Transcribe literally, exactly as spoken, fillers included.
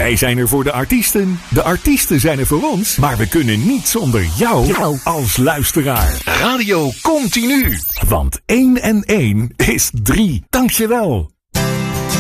Wij zijn er voor de artiesten. De artiesten zijn er voor ons. Maar we kunnen niet zonder jou als luisteraar. Radio Continu. Want één en één is drie. Dankjewel.